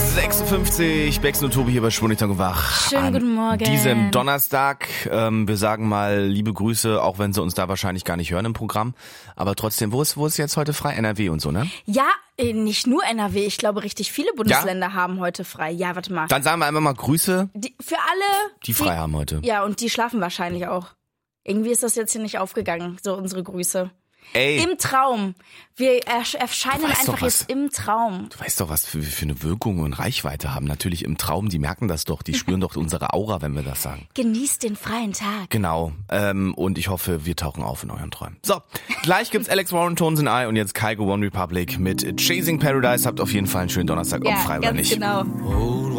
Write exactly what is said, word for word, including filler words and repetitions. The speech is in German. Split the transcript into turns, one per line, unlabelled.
sechsundfünfzig, Bex und Tobi hier bei Schwunig und Wach.
Schönen guten Morgen.
Diesem Donnerstag, ähm, wir sagen mal liebe Grüße, auch wenn sie uns da wahrscheinlich gar nicht hören im Programm. Aber trotzdem, wo ist, wo ist jetzt heute frei? N R W und so, ne?
Ja, nicht nur N R W, ich glaube richtig viele Bundesländer ja? haben heute frei. Ja, warte mal.
Dann sagen wir einfach mal Grüße.
Die, für alle.
Die frei die, haben heute.
Ja, und die schlafen wahrscheinlich auch. Irgendwie ist das jetzt hier nicht aufgegangen, so unsere Grüße.
Ey.
Im Traum. Wir erscheinen einfach jetzt im Traum.
Du weißt doch, was für, für eine Wirkung und Reichweite haben. Natürlich im Traum, die merken das doch. Die spüren doch unsere Aura, wenn wir das sagen.
Genießt den freien Tag.
Genau. Ähm, und ich hoffe, wir tauchen auf in euren Träumen. So, gleich gibt's Alex Warren, Tones and I und jetzt Kygo One Republic mit Chasing Paradise. Habt auf jeden Fall einen schönen Donnerstag, ob
ja,
frei oder nicht.
Genau.